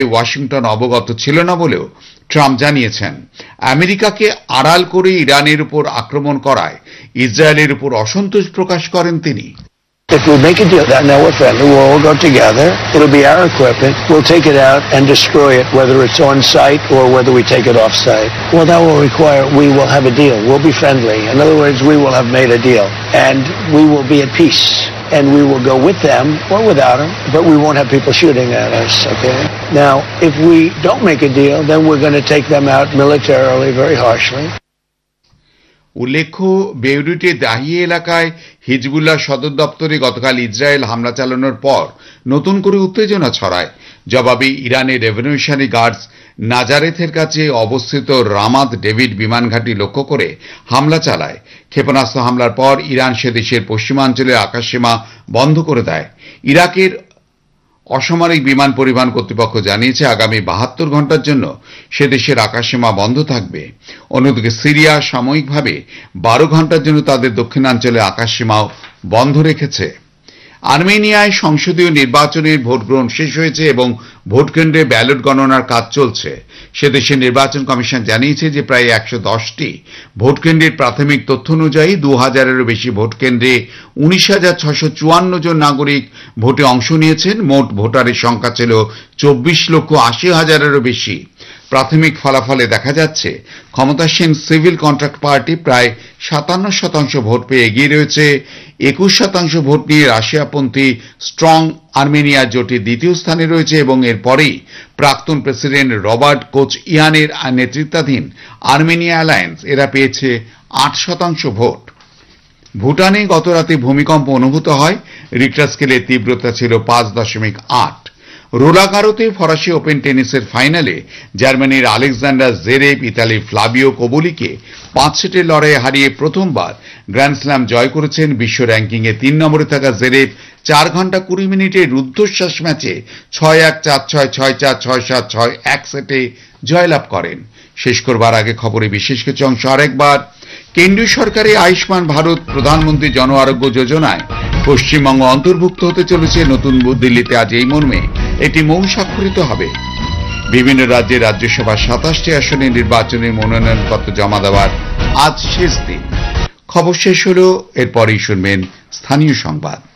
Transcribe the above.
Washington অবগত ছিল না বলেও ট্রাম্প জানিয়েছেন। আমেরিকাকে আড়াল করে ইরানের উপর আক্রমণ করায় ইসরায়েলের উপর অসন্তোষ প্রকাশ করেন তিনি। If we make a deal, now we're friendly, we'll all go together, it'll be our equipment, we'll take it out and destroy it, whether it's on site or whether we take it off site. Well, that will require, we will have a deal, we'll be friendly. In other words, we will have made a deal, and we will be at peace. And we will go with them or without them, but we won't have people shooting at us, okay? Now, if we don't make a deal, then we're going to take them out militarily very harshly. উল্লেখ্য, বেইরুটের দাহিয়ে এলাকায় Hezbollah সদর দপ্তরে গতকাল Israel হামলা চালানোর পর নতুন করে উত্তেজনা ছড়ায়। জবাবে ইরানের রেভলিউশনারি গার্ডস নাজারেথের কাছে অবস্থিত রামাত ডেভিড বিমান ঘাঁটি লক্ষ্য করে হামলা চালায়। ক্ষেপণাস্ত্র হামলার পর ইরান সে দেশের পশ্চিমাঞ্চলে আকাশসীমা বন্ধ করে দেয়। ইরাকের অসামরিক বিমান পরিবহন কর্তৃপক্ষ জানিয়েছে আগামী 72 ঘন্টার জন্য সে দেশের আকাশসীমা বন্ধ থাকবে। অন্যদিকে সিরিয়া সাময়িকভাবে 12 ঘন্টার জন্য তাদের দক্ষিণাঞ্চলে আকাশসীমাও বন্ধ রেখেছে। আর্মেনিয়ায় সংসদীয় নির্বাচনের ভোট গ্রহণ শেষ হয়েছে এবং ভোটকেন্দ্রে ব্যালট গণনার কাজ চলছে। সে দেশের নির্বাচন কমিশন জানিয়েছে যে প্রায় 110টি ভোটকেন্দ্রের প্রাথমিক তথ্য অনুযায়ী 2000-এরও বেশি ভোটকেন্দ্রে 19,654 জন নাগরিক ভোটে অংশ নিয়েছেন। মোট ভোটারের সংখ্যা ছিল 24,80,000-এরও বেশি। প্রাথমিক ফলাফলে দেখা যাচ্ছে ক্ষমতাসীন সিভিল কন্ট্রাক্ট পার্টি প্রায় 57% ভোট পেয়ে এগিয়ে রয়েছে। 21% ভোট নিয়ে রাশিয়াপন্থী স্ট্রং আর্মেনিয়া জোটের দ্বিতীয় স্থানে রয়েছে এবং এরপরেই প্রাক্তন প্রেসিডেন্ট রবার্ট কোচইয়ানের নেতৃত্বাধীন আর্মেনিয়া অ্যালায়েন্স, এরা পেয়েছে 8% ভোট। ভুটানে গতরাতে ভূমিকম্প অনুভূত হয়। রিক্টার স্কেলের তীব্রতা ছিল 5.8। রোলাগারোতে ফরাসি ওপেন টেনিসের ফাইনালে জার্মানির আলেকজান্ডার জেরেভ ইতালির ফ্লাভিও কোবোলিকে 5 সেটের লড়াইয়ে হারিয়ে প্রথমবার গ্র্যান্ড স্ল্যাম জয় করেছেন। বিশ্ব র্যাঙ্কিংয়ে 3 নম্বরে থাকা জেরেভ 4 ঘন্টা 20 মিনিটের রুদ্ধশ্বাস ম্যাচে 6-1, 4-6, 6-4, 6-7, 6-1 সেটে জয়লাভ করেন। শেষ করবার আগে খবরে বিশেষ কিছু অংশ আরেকবার। কেন্দ্রীয় সরকারের আয়ুষ্মান ভারত প্রধানমন্ত্রী জন আরোগ্য যোজনায় পশ্চিমবঙ্গ অন্তর্ভুক্ত হতে চলেছে। নতুন দিল্লিতে আজ এই মর্মে একটি মৌ স্বাক্ষরিত হবে। বিভিন্ন রাজ্যের রাজ্যসভার 27টি আসনে নির্বাচনের মনোনয়নপত্র জমা দেওয়ার আজ শেষ দিন। খবর শেষ হল, এরপরেই শুনবেন স্থানীয় সংবাদ।